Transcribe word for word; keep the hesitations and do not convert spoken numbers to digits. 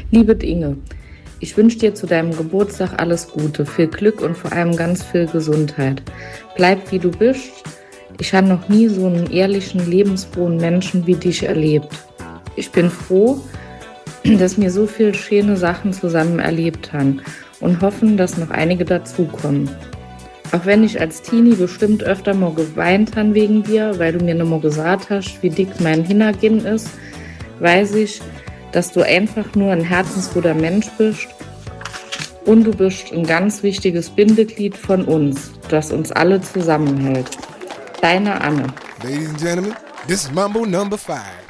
Liebe Inge, ich wünsche dir zu deinem Geburtstag alles Gute, viel Glück und vor allem ganz viel Gesundheit. Bleib wie du bist. Ich habe noch nie so einen ehrlichen, lebensfrohen Menschen wie dich erlebt. Ich bin froh, dass wir so viele schöne Sachen zusammen erlebt haben und hoffen, dass noch einige dazukommen. Auch wenn ich als Teenie bestimmt öfter mal geweint habe wegen dir, weil du mir noch mal gesagt hast, wie dick mein Hinterginn ist, weiß ich, dass du einfach nur ein herzensguter Mensch bist und du bist ein ganz wichtiges Bindeglied von uns, das uns alle zusammenhält. Deine Anne. Ladies and gentlemen, this is Mambo number five.